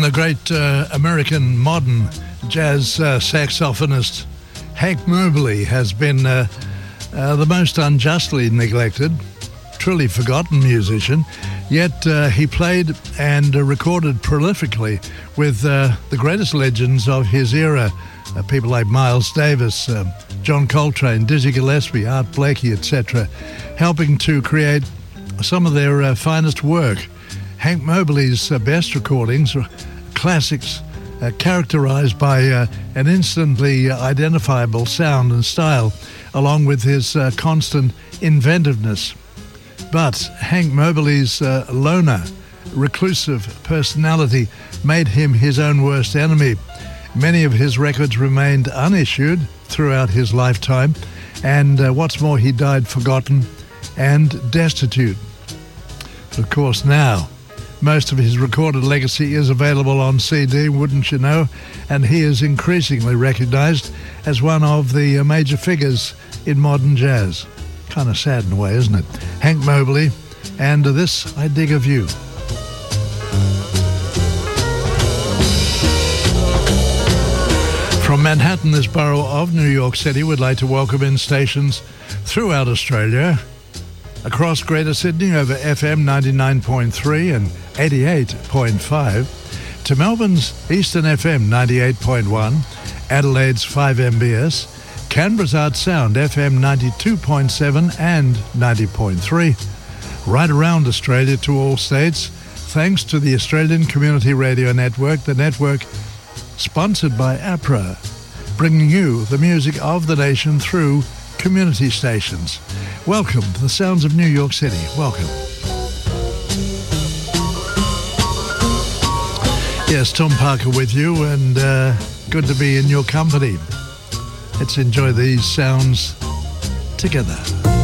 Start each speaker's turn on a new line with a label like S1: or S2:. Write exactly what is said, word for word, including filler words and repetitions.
S1: the great uh, American modern jazz uh, saxophonist Hank Mobley has been uh, uh, the most unjustly neglected, truly forgotten musician, yet uh, he played and uh, recorded prolifically with uh, the greatest legends of his era, uh, people like Miles Davis, uh, John Coltrane, Dizzy Gillespie, Art Blakey, et cetera, helping to create some of their uh, finest work. Hank Mobley's uh, best recordings are classics uh, characterized by uh, an instantly identifiable sound and style, along with his uh, constant inventiveness. But Hank Mobley's uh, loner, reclusive personality made him his own worst enemy. Many of his records remained unissued throughout his lifetime, and uh, what's more, he died forgotten and destitute. Of course, now, most of his recorded legacy is available on C D, wouldn't you know? And he is increasingly recognized as one of the major figures in modern jazz. Kind of sad in a way, isn't it? Hank Mobley, and This I Dig of You. From Manhattan, this borough of New York City, we'd like to welcome in stations throughout Australia, across Greater Sydney over F M ninety-nine point three and eighty-eight point five, to Melbourne's Eastern F M ninety-eight point one, Adelaide's five M B S, Canberra's Art Sound F M ninety-two point seven and ninety point three, right around Australia to all states, thanks to the Australian Community Radio Network, the network sponsored by APRA, bringing you the music of the nation through community stations. Welcome to the sounds of New York City. Welcome. Yes, Tom Parker with you, and uh, good to be in your company. Let's enjoy these sounds together.